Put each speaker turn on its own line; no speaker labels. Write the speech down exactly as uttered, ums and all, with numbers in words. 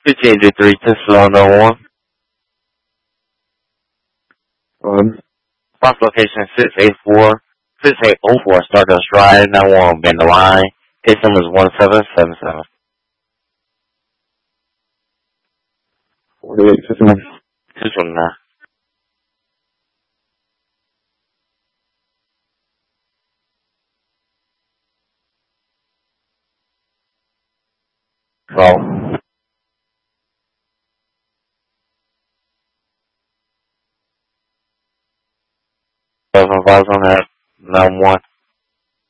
fifteen to three, Tesla no one. Um, box location six eight four, six eight oh four, Stardust Drive, nine one Bend the Line. Case number is one seven seven seven.
forty-eight fifty-one.
Two from nine. Call. Seven five on that, nine one.